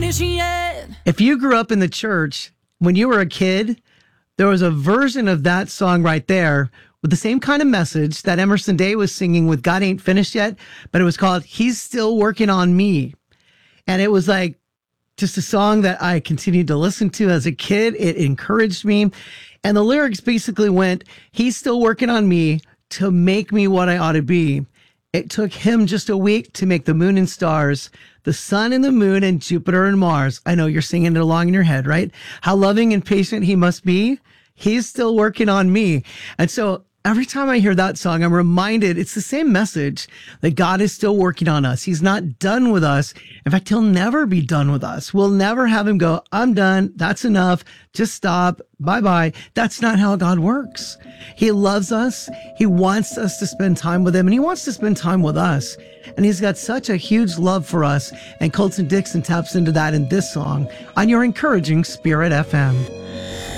finished yet. If you grew up in the church when you were a kid, there was a version of that song right there with the same kind of message that Emerson Day was singing with God Ain't Finished Yet, but it was called He's Still Working on Me. And it was like just a song that I continued to listen to as a kid. It encouraged me. And the lyrics basically went, he's still working on me to make me what I ought to be. It took him just a week to make the moon and stars, the sun and the moon and Jupiter and Mars. I know you're singing it along in your head, right? How loving and patient he must be. He's still working on me. And so every time I hear that song, I'm reminded it's the same message that God is still working on us. He's not done with us. In fact, he'll never be done with us. We'll never have him go, I'm done. That's enough. Just stop. Bye-bye. That's not how God works. He loves us. He wants us to spend time with him, and he wants to spend time with us. And he's got such a huge love for us. And Colton Dixon taps into that in this song on your encouraging Spirit FM.